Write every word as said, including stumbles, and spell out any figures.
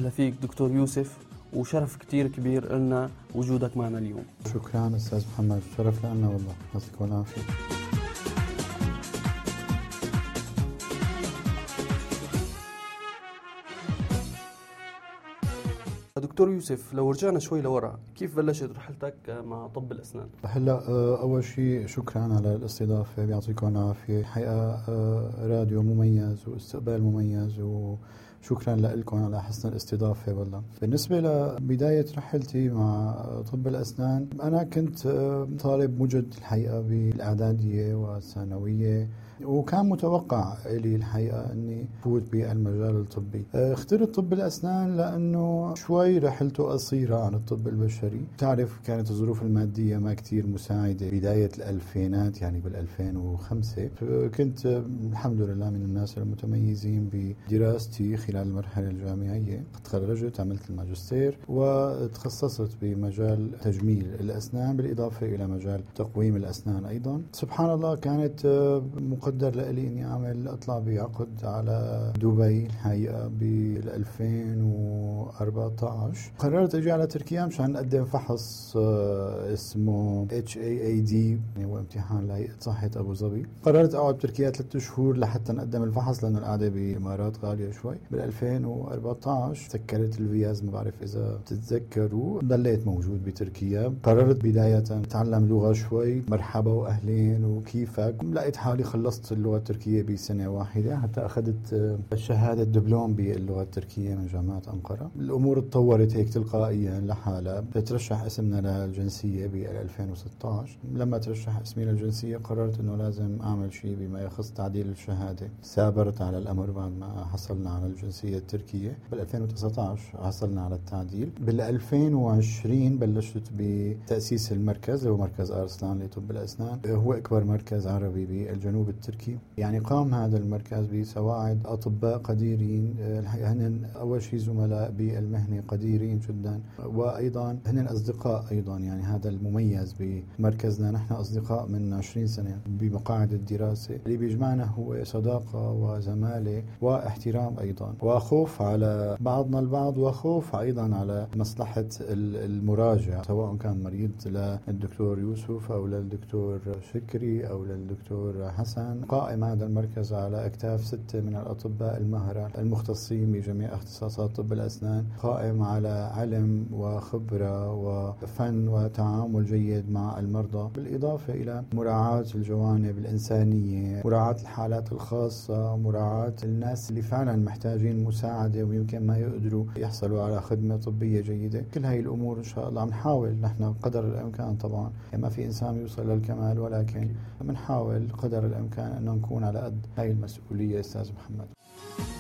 وسهلا فيك دكتور يوسف، وشرف كتير كبير لنا وجودك معنا اليوم. شكرا أستاذ محمد، شرف لنا والله، يعطيكم العافية. دكتور يوسف، لو رجعنا شوي لورا، كيف بلشت رحلتك مع طب الأسنان؟ هلا أول شيء شكرا على الاستضافة، بيعطيكم العافية. حقيقة راديو مميز واستقبال مميز، وشكرا لكم على حسن الاستضافة والله. بالنسبة لبداية رحلتي مع طب الأسنان، أنا كنت طالب مجد الحقيقة بالإعدادية والثانوية، وكان متوقع لي الحقيقة أني فوت بالمجال الطبي. اخترت طب الأسنان لأنه شوي رحلته قصيرة عن الطب البشري. تعرف كانت الظروف المادية ما كتير مساعدة بداية الألفينات، يعني بالألفين وخمسة. كنت الحمد لله من الناس المتميزين بدراستي خلال المرحلة الجامعية. تخرجت، عملت الماجستير، وتخصصت بمجال تجميل الأسنان بالإضافة إلى مجال تقويم الأسنان أيضا. سبحان الله كانت مقدر لي إني أعمل أطلع بعقد على دبي الحقيقة بالألفين وأربعة عشر. قررت أجي على تركيا مشان أقدم فحص اسمه إتش إيه إيه دي، هو امتحان لهيئة صحة أبو ظبي. قررت أقعد بتركيا ثلاثة شهور لحتى نقدم الفحص، لأنه القعدة بالإمارات غالية شوي. بالألفين وأربعة عشر سكرت الفياز، ما بعرف إذا بتتذكروا. ضليت موجود بتركيا. قررت بداية أتعلم لغة شوي، مرحبا وأهلين وكيفك. لقيت حالي خلصت اللغة التركية بسنة واحدة، حتى أخذت شهادة دبلوم باللغة التركية من جامعة أنقرة. الأمور تطورت هيك تلقائيا لحالها. ترشح اسمنا للجنسية بال ألفين وستة عشر. لما ترشح اسمي للجنسية قررت أنه لازم أعمل شيء بما يخص تعديل الشهادة. سابرت على الأمر بعد ما حصلنا على الجنسية التركية. بال ألفين وتسعة عشر حصلنا على التعديل. بال ألفين وعشرين بلشت بتأسيس المركز، اللي هو مركز أرسلان لطب الأسنان. هو أكبر مركز عربي بالجنوب التركي. يعني قام هذا المركز بسواعد أطباء قديرين، هن أول شيء زملاء بالمهنة قديرين جدا، وأيضا هن أصدقاء أيضا. يعني هذا المميز بمركزنا، نحن أصدقاء من عشرين سنة بمقاعد الدراسة. اللي بيجمعنا هو صداقة وزمالة واحترام أيضا، وخوف على بعضنا البعض، وخوف أيضا على مصلحة المراجع، سواء كان مريض للدكتور يوسف أو للدكتور شكري أو للدكتور حسن. قائم هذا المركز على أكتاف ستة من الأطباء المهرة المختصين بجميع اختصاصات طب الأسنان، قائم على علم وخبرة وفن وتعامل جيد مع المرضى، بالإضافة إلى مراعاة الجوانب الإنسانية، مراعاة الحالات الخاصة، مراعاة الناس اللي فعلا محتاجين مساعدة ويمكن ما يقدروا يحصلوا على خدمة طبية جيدة. كل هاي الأمور إن شاء الله بنحاول نحن قدر الإمكان. طبعا ما في إنسان يوصل للكمال، ولكن بنحاول قدر الإمكان أن نكون على قد هاي المسؤولية. أستاذ محمد،